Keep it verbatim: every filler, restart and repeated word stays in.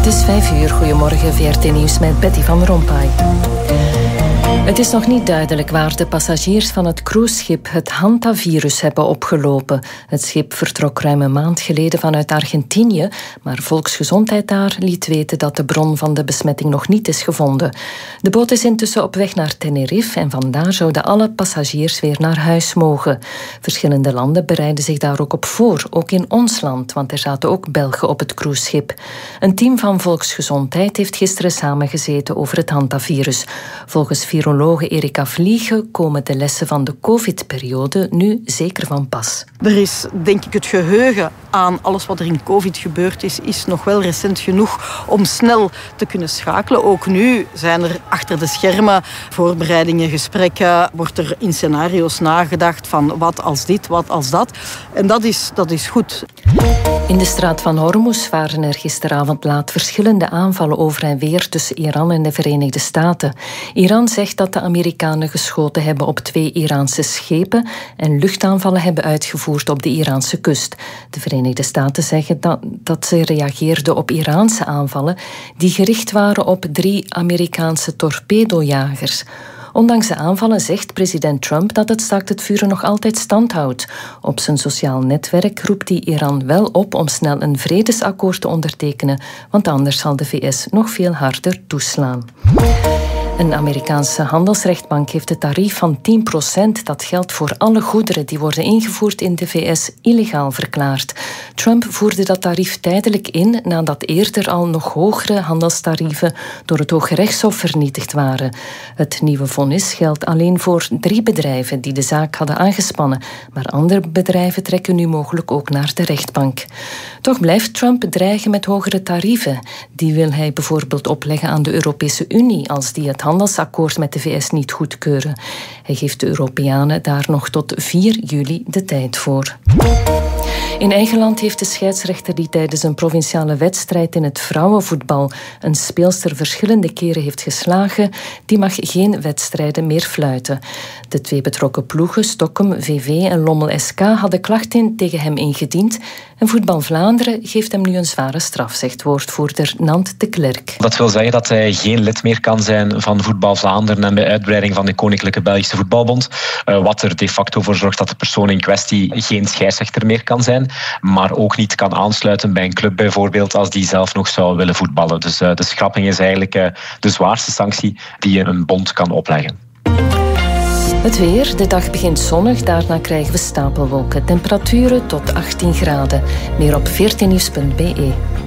Het is vijf uur. Goedemorgen, V R T Nieuws met Betty van Rompuy. Het is nog niet duidelijk waar de passagiers van het cruiseschip het hantavirus hebben opgelopen. Het schip vertrok ruim een maand geleden vanuit Argentinië, maar Volksgezondheid daar liet weten dat de bron van de besmetting nog niet is gevonden. De boot is intussen op weg naar Tenerife en vandaar zouden alle passagiers weer naar huis mogen. Verschillende landen bereiden zich daar ook op voor, ook in ons land, want er zaten ook Belgen op het cruiseschip. Een team van Volksgezondheid heeft gisteren samengezeten over het hantavirus. Volgens virologe Erika Vliegen komen de lessen van de covid-periode nu zeker van pas. Er is, denk ik, het geheugen aan alles wat er in covid gebeurd is, is nog wel recent genoeg om snel te kunnen schakelen. Ook nu zijn er achter de schermen voorbereidingen, gesprekken, wordt er in scenario's nagedacht van wat als dit, wat als dat. En dat is, dat is goed. In de straat van Hormuz waren er gisteravond laat verschillende aanvallen over en weer tussen Iran en de Verenigde Staten. Iran zegt dat de Amerikanen geschoten hebben op twee Iraanse schepen en luchtaanvallen hebben uitgevoerd op de Iraanse kust. De Verenigde Staten zeggen dat, dat ze reageerden op Iraanse aanvallen die gericht waren op drie Amerikaanse torpedojagers. Ondanks de aanvallen zegt president Trump dat het staakt het vuren nog altijd stand houdt. Op zijn sociaal netwerk roept hij Iran wel op om snel een vredesakkoord te ondertekenen, want anders zal de V S nog veel harder toeslaan. Een Amerikaanse handelsrechtbank heeft het tarief van tien procent dat geldt voor alle goederen die worden ingevoerd in de V S illegaal verklaard. Trump voerde dat tarief tijdelijk in nadat eerder al nog hogere handelstarieven door het Hooggerechtshof vernietigd waren. Het nieuwe vonnis geldt alleen voor drie bedrijven die de zaak hadden aangespannen, maar andere bedrijven trekken nu mogelijk ook naar de rechtbank. Toch blijft Trump dreigen met hogere tarieven. Die wil hij bijvoorbeeld opleggen aan de Europese Unie als die het handelsakkoord met de V S niet goedkeuren. Hij geeft de Europeanen daar nog tot vier juli de tijd voor. In eigen land heeft de scheidsrechter die tijdens een provinciale wedstrijd in het vrouwenvoetbal een speelster verschillende keren heeft geslagen, die mag geen wedstrijden meer fluiten. De twee betrokken ploegen, Stockholm V V en Lommel S K, hadden klachten in tegen hem ingediend en Voetbal Vlaanderen geeft hem nu een zware straf, zegt woordvoerder Nant de Klerk. Dat wil zeggen dat hij geen lid meer kan zijn van Voetbal Vlaanderen en de uitbreiding van de Koninklijke Belgische Voetbalbond, wat er de facto voor zorgt dat de persoon in kwestie geen scheidsrechter meer kan zijn, maar ook niet kan aansluiten bij een club bijvoorbeeld als die zelf nog zou willen voetballen. Dus uh, de schrapping is eigenlijk uh, de zwaarste sanctie die je een bond kan opleggen. Het weer. De dag begint zonnig, daarna krijgen we stapelwolken. Temperaturen tot achttien graden. Meer op veertien nieuws punt b e.